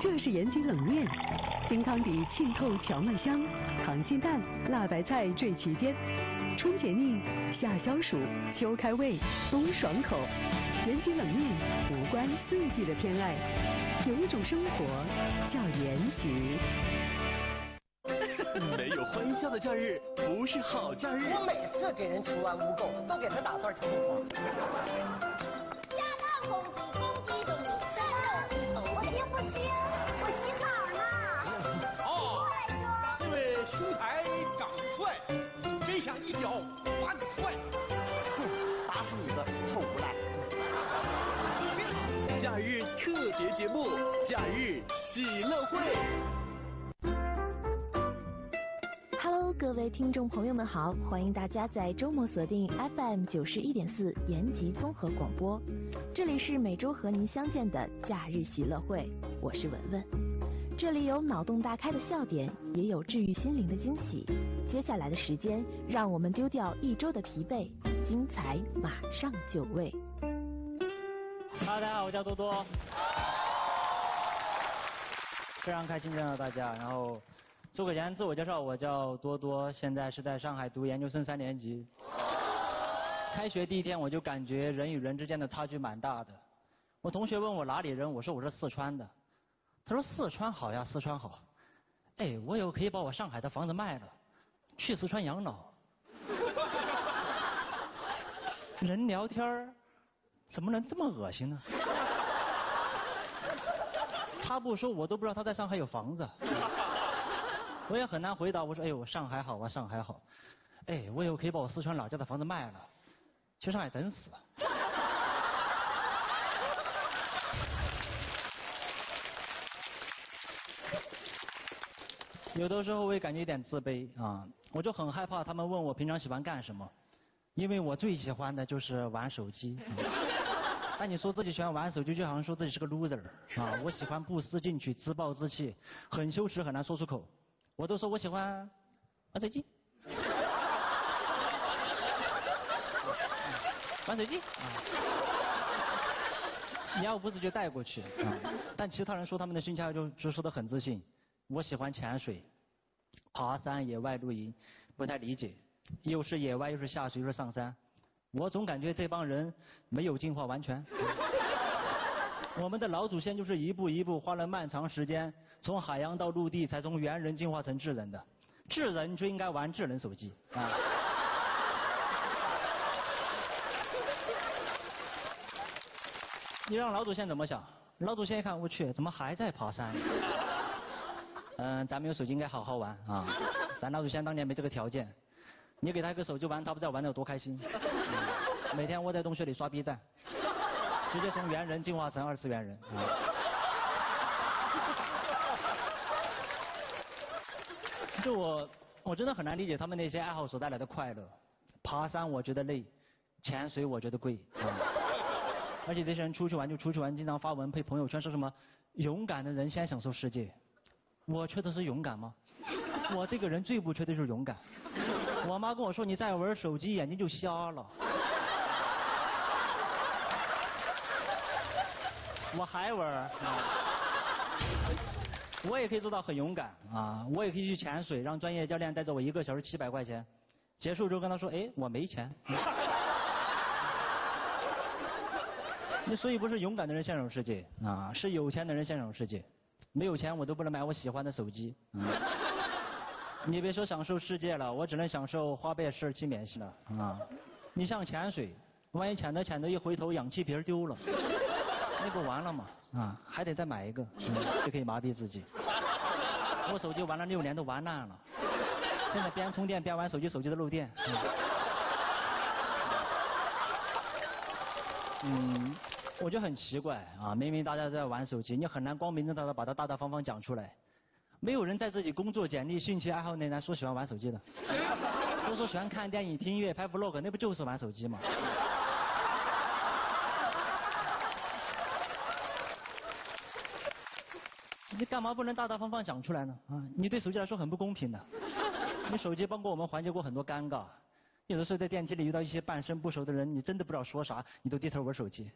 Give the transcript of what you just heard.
这是延吉冷面，清汤底沁透荞麦香，溏心蛋、辣白菜缀其间，春解腻，夏消暑，秋开胃，冬爽口。延吉冷面无关四季的偏爱，有一种生活叫延吉。 没有欢笑的假日不是好假日。 我每次给人除完污垢，都给他打段听话。 加了公鸡公鸡中你生肉，我听不清，我洗澡呢。 哦，这位兄台长得帅，真想一脚把你踹。 哼，打死你个臭无赖！ 假日特别节目，假日喜乐会。 Hello， 各位听众朋友们好，欢迎大家在周末锁定 FM 91.4延吉综合广播，这里是每周和您相见的假日喜乐会，我是文文。这里有脑洞大开的笑点，也有治愈心灵的惊喜。接下来的时间，让我们丢掉一周的疲惫，精彩马上就位。 Hello， 大家好，我叫多多，非常开心见到大家。然后做个简单自我介绍，我叫多多，现在是在上海读研究生3年级。开学第一天我就感觉人与人之间的差距蛮大的。我同学问我哪里人，我说我是四川的。他说四川好呀，四川好。哎，我以后可以把我上海的房子卖了，去四川养老。人聊天怎么能这么恶心呢？他不说我都不知道他在上海有房子。我也很难回答，我说哎呦上海好啊，上海好。哎，我以后可以把我四川老家的房子卖了，去上海等死。有的时候我也感觉有点自卑啊，我就很害怕他们问我平常喜欢干什么，因为我最喜欢的就是玩手机。但你说自己喜欢玩手机，就好像说自己是个 loser 啊！我喜欢不思进取、自暴自弃，很羞耻，很难说出口。我都说我喜欢玩手机，玩手机啊！你要不自觉带过去啊！但其他人说他们的兴趣爱好就说得很自信。我喜欢潜水、爬山、野外露营，不太理解，又是野外又是下水又是上山。我总感觉这帮人没有进化完全。我们的老祖先就是一步一步花了漫长时间，从海洋到陆地，才从猿人进化成智人的。智人就应该玩智能手机啊！你让老祖先怎么想？老祖先一看，我去，怎么还在爬山？咱们有手机应该好好玩啊！咱老祖先当年没这个条件。你给他一个手机玩，他不知道玩得有多开心。每天窝在洞穴里刷 B 站，直接从猿人进化成2次元人。就我真的很难理解他们那些爱好所带来的快乐。爬山我觉得累，潜水我觉得贵。而且这些人出去玩就出去玩，经常发文配朋友圈说什么勇敢的人先享受世界。我缺的是勇敢吗？我这个人最不缺的就是勇敢。我妈跟我说，你再玩手机眼睛就瞎了。我还玩，我也可以做到很勇敢啊！我也可以去潜水，让专业教练带着我1个小时700块钱，结束之后跟他说，哎，我没钱。所以不是勇敢的人享受世界啊，是有钱的人享受世界。没有钱我都不能买我喜欢的手机。你别说享受世界了，我只能享受花呗17免息了啊！你像潜水，万一潜着潜着一回头氧气瓶丢了，那不完了吗？啊，还得再买一个，就可以麻痹自己。我手机玩了6年都玩烂了，现在边充电边玩手机，手机都漏电。我就很奇怪啊，明明大家都在玩手机，你很难光明正大的把它大大方方讲出来。没有人在自己工作简历、兴趣爱好内栏说喜欢玩手机的，都说喜欢看电影、听音乐、拍 vlog， 那不就是玩手机吗？你干嘛不能大大方方讲出来呢？啊，你对手机来说很不公平的。你手机帮过我们缓解过很多尴尬，有的时候在电梯里遇到一些半生不熟的人，你真的不知道说啥，你都低头玩手机